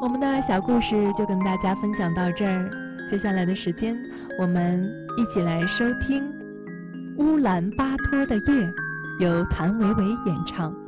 我们的小故事就跟大家分享到这儿，接下来的时间我们一起来收听乌兰巴托的夜，由谭维维演唱。